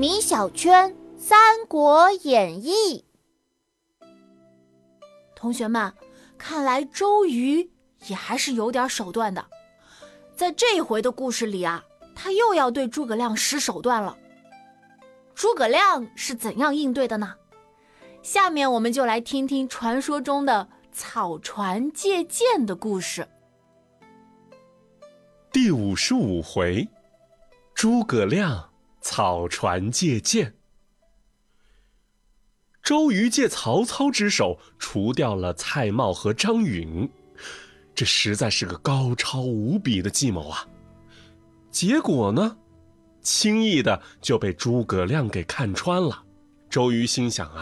米小圈三国演义。 同学们，看来周瑜也还是有点手段的。在这一回的故事里啊，他又要对诸葛亮使手段了。诸葛亮是怎样应对的呢？下面我们就来听听传说中的草船借箭的故事。 第55回，诸葛亮草船借箭。周瑜借曹操之手除掉了蔡瑁和张允，这实在是个高超无比的计谋啊！结果呢，轻易的就被诸葛亮给看穿了。周瑜心想啊，